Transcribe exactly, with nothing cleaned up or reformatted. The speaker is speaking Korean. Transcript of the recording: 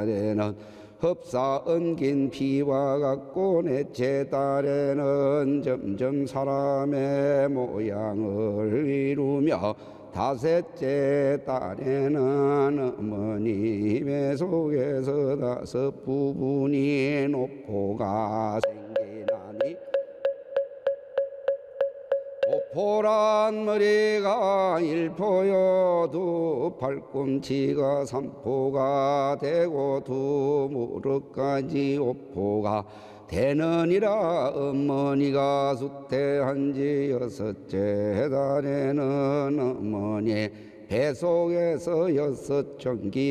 달에는 흡사 엉긴 피와 같고 넷째 달에는 점점 사람의 모양을 이루며 다섯째 달에는 어머님의 속에서 다섯 부분이 노포가 생기나니 오포란 머리가 일포요 두 팔꿈치가 삼포가 되고 두 무릎까지 오포가 되느니라. 어머니가 수태한 지 여섯째 달에는 어머니 뱃속에서 여섯 전기